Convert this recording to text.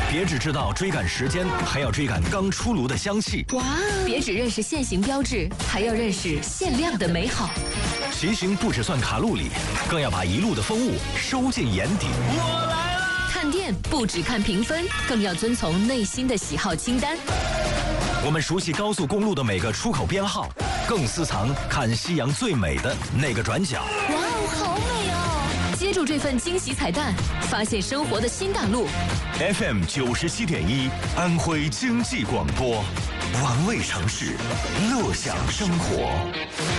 别只知道追赶时间，还要追赶刚出炉的香气。 哇！别只认识限行标志，还要认识限量的美好。 骑行不只算卡路里，更要把一路的风物收进眼底。 我来啦！ 看店不只看评分，更要遵从内心的喜好清单。 我们熟悉高速公路的每个出口编号，更私藏看夕阳最美的那个转角。 哇哦，好美哦！接住这份惊喜彩蛋，发现生活的新大陆。 FM 97.1，安徽经济广播，玩味城市，乐享生活。